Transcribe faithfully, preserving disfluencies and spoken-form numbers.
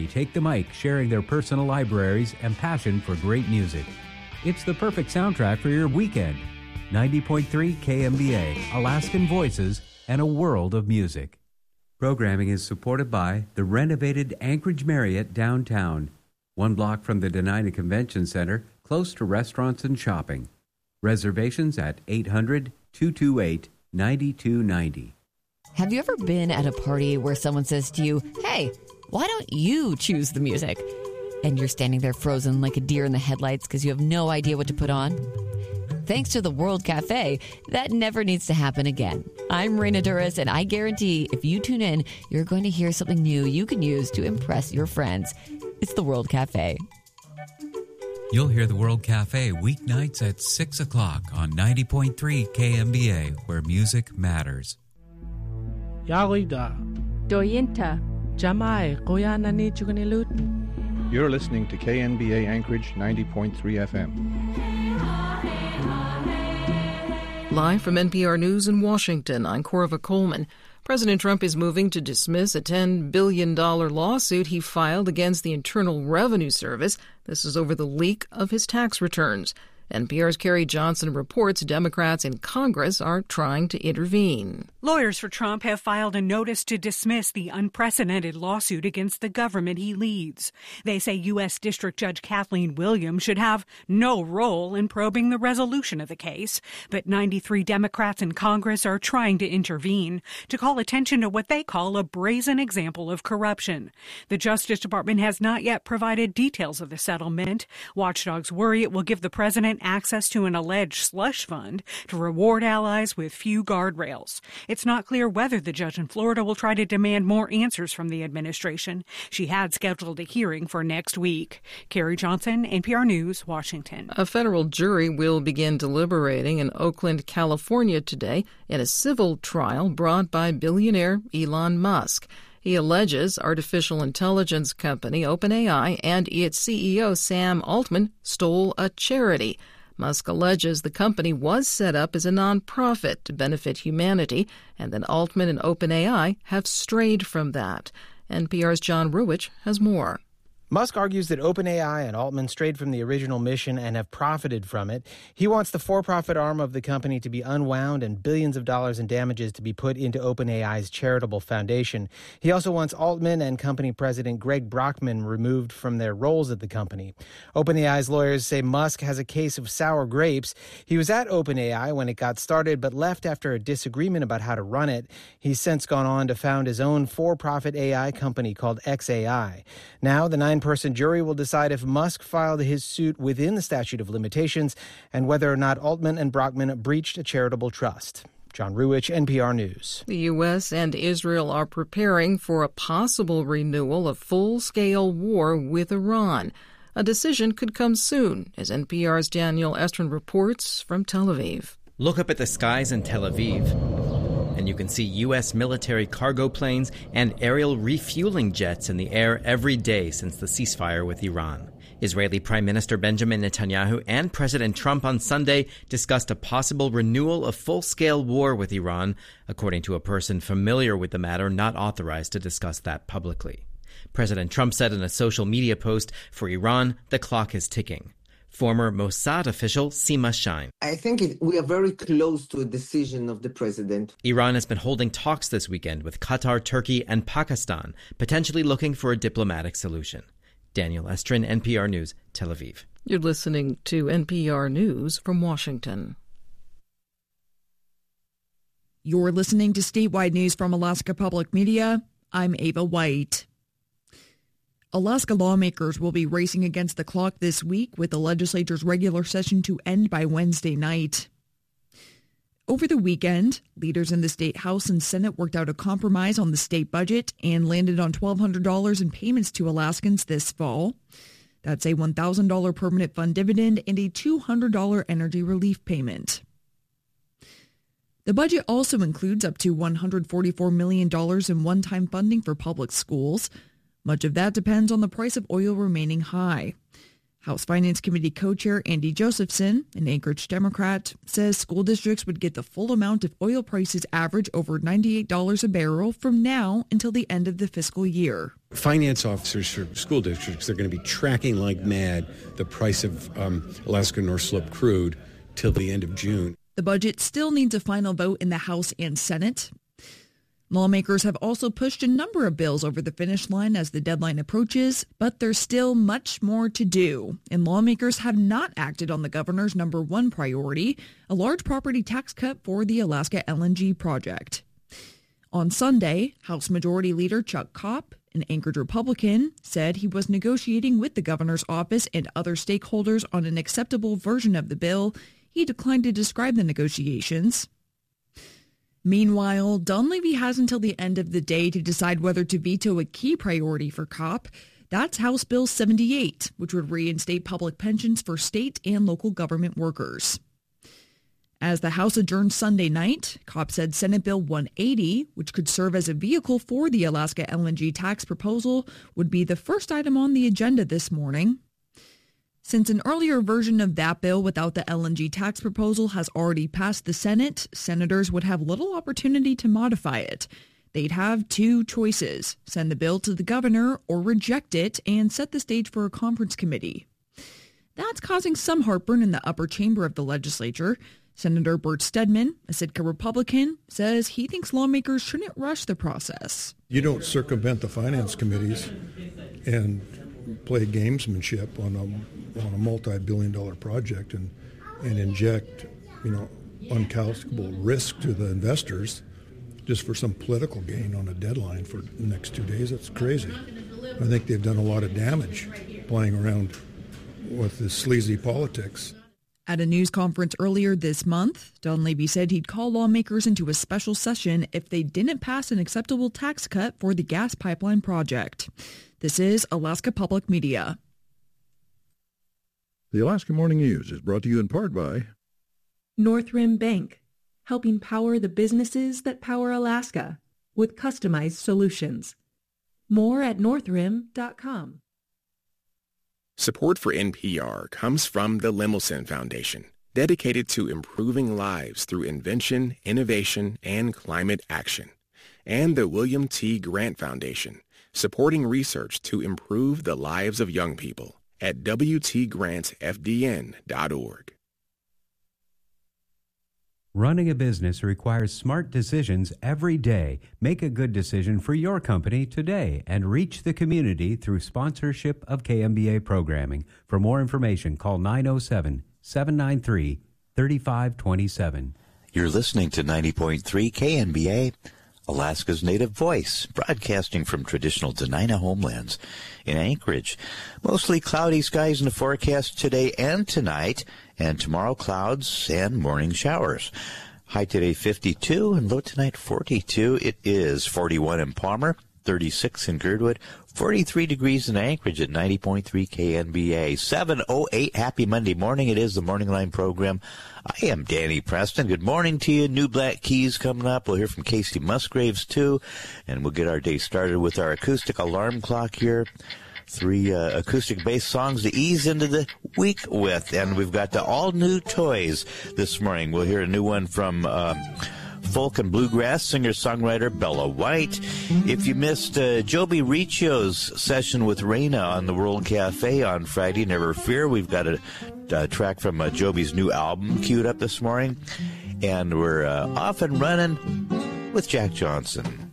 many take the mic, sharing their personal libraries and passion for great music. It's the perfect soundtrack for your weekend. ninety point three K M B A, Alaskan Voices, and a world of music. Programming is supported by the renovated Anchorage Marriott downtown, one block from the Dena'ina Convention Center, close to restaurants and shopping. Reservations at eight hundred, two two eight, nine two nine zero. Have you ever been at a party where someone says to you, "Hey, why don't you choose the music?" And you're standing there frozen like a deer in the headlights because you have no idea what to put on? Thanks to the World Cafe, that never needs to happen again. I'm Raina Duras, and I guarantee if you tune in, you're going to hear something new you can use to impress your friends. It's the World Cafe. You'll hear the World Cafe weeknights at six o'clock on ninety point three K M B A, where music matters. Yarida. Doyinta. Jamai, Koyana ni Chukanilut. You're listening to K N B A Anchorage ninety point three F M. Live from N P R News in Washington, I'm Corva Coleman. President Trump is moving to dismiss a ten billion dollars lawsuit he filed against the Internal Revenue Service. This is over the leak of his tax returns. N P R's Carrie Johnson reports Democrats in Congress are trying to intervene. Lawyers for Trump have filed a notice to dismiss the unprecedented lawsuit against the government he leads. They say U S. District Judge Kathleen Williams should have no role in probing the resolution of the case. But ninety-three Democrats in Congress are trying to intervene to call attention to what they call a brazen example of corruption. The Justice Department has not yet provided details of the settlement. Watchdogs worry it will give the president access to an alleged slush fund to reward allies with few guardrails. It's not clear whether the judge in Florida will try to demand more answers from the administration. She had scheduled a hearing for next week. Carrie Johnson, N P R News, Washington. A federal jury will begin deliberating in Oakland, California today in a civil trial brought by billionaire Elon Musk. He alleges artificial intelligence company OpenAI and its C E O Sam Altman stole a charity. Musk alleges the company was set up as a nonprofit to benefit humanity, and that Altman and OpenAI have strayed from that. N P R's John Ruwitch has more. Musk argues that OpenAI and Altman strayed from the original mission and have profited from it. He wants the for-profit arm of the company to be unwound and billions of dollars in damages to be put into OpenAI's charitable foundation. He also wants Altman and company president Greg Brockman removed from their roles at the company. OpenAI's lawyers say Musk has a case of sour grapes. He was at OpenAI when it got started, but left after a disagreement about how to run it. He's since gone on to found his own for-profit A I company called X A I. Now, the nine person jury will decide if Musk filed his suit within the statute of limitations and whether or not Altman and Brockman breached a charitable trust. John Ruwitch, N P R News. The U S and Israel are preparing for a possible renewal of full-scale war with Iran. A decision could come soon, as N P R's Daniel Estrin reports from Tel Aviv. Look up at the skies in Tel Aviv, and you can see U S military cargo planes and aerial refueling jets in the air every day since the ceasefire with Iran. Israeli Prime Minister Benjamin Netanyahu and President Trump on Sunday discussed a possible renewal of full-scale war with Iran, according to a person familiar with the matter not authorized to discuss that publicly. President Trump said in a social media post, "For Iran, the clock is ticking." Former Mossad official Sima Shine. I think it, we are very close to a decision of the president. Iran has been holding talks this weekend with Qatar, Turkey, and Pakistan, potentially looking for a diplomatic solution. Daniel Estrin, N P R News, Tel Aviv. You're listening to N P R News from Washington. You're listening to Statewide News from Alaska Public Media. I'm Ava White. Alaska lawmakers will be racing against the clock this week with the legislature's regular session to end by Wednesday night. Over the weekend, leaders in the state House and Senate worked out a compromise on the state budget and landed on twelve hundred dollars in payments to Alaskans this fall. That's a one thousand dollars permanent fund dividend and a two hundred dollars energy relief payment. The budget also includes up to one hundred forty-four million dollars in one-time funding for public schools. Much of that depends on the price of oil remaining high. House Finance Committee co-chair Andy Josephson, an Anchorage Democrat, says school districts would get the full amount if oil prices average over ninety-eight dollars a barrel from now until the end of the fiscal year. Finance officers for school districts, they're going to be tracking like mad the price of um, Alaska North Slope crude till the end of June. The budget still needs a final vote in the House and Senate. Lawmakers have also pushed a number of bills over the finish line as the deadline approaches, but there's still much more to do. And lawmakers have not acted on the governor's number one priority, a large property tax cut for the Alaska L N G project. On Sunday, House Majority Leader Chuck Kopp, an Anchorage Republican, said he was negotiating with the governor's office and other stakeholders on an acceptable version of the bill. He declined to describe the negotiations. Meanwhile, Dunleavy has until the end of the day to decide whether to veto a key priority for Kopp. That's House Bill seventy-eight, which would reinstate public pensions for state and local government workers. As the House adjourned Sunday night, Kopp said Senate Bill one eighty, which could serve as a vehicle for the Alaska L N G tax proposal, would be the first item on the agenda this morning. Since an earlier version of that bill without the L N G tax proposal has already passed the Senate, senators would have little opportunity to modify it. They'd have two choices: send the bill to the governor or reject it and set the stage for a conference committee. That's causing some heartburn in the upper chamber of the legislature. Senator Bert Stedman, a Sitka Republican, says he thinks lawmakers shouldn't rush the process. You don't circumvent the finance committees and play gamesmanship on a, on a multi-billion dollar project and, and inject, you know, uncalculable risk to the investors just for some political gain on a deadline for the next two days. That's crazy. I think they've done a lot of damage playing around with this sleazy politics. At a news conference earlier this month, Dunleavy said he'd call lawmakers into a special session if they didn't pass an acceptable tax cut for the gas pipeline project. This is Alaska Public Media. The Alaska Morning News is brought to you in part by Northrim Bank, helping power the businesses that power Alaska with customized solutions. More at northrim dot com. Support for N P R comes from the Lemelson Foundation, dedicated to improving lives through invention, innovation, and climate action, and the William T. Grant Foundation, supporting research to improve the lives of young people at w t grant f d n dot org. Running a business requires smart decisions every day. Make a good decision for your company today and reach the community through sponsorship of K M B A programming. For more information, call nine oh seven, seven nine three, three five two seven. You're listening to ninety point three K M B A, Alaska's native voice, broadcasting from traditional Dena'ina homelands in Anchorage. Mostly cloudy skies in the forecast today and tonight, and tomorrow clouds and morning showers. High today fifty-two and low tonight forty-two. It is forty-one in Palmer, thirty-six in Girdwood, forty-three degrees in Anchorage at ninety point three K N B A. seven oh eight, happy Monday morning. It is the Morning Line program. I am Danny Preston. Good morning to you. New Black Keys coming up. We'll hear from Casey Musgraves, too. And we'll get our day started with our acoustic alarm clock here. Three uh, acoustic-based songs to ease into the week with. And we've got the all-new toys this morning. We'll hear a new one from Um, folk and bluegrass singer-songwriter Bella White. If you missed uh, Joby Riccio's session with Raina on the World Cafe on Friday, never fear. We've got a, a track from uh, Joby's new album queued up this morning. And we're uh, off and running with Jack Johnson.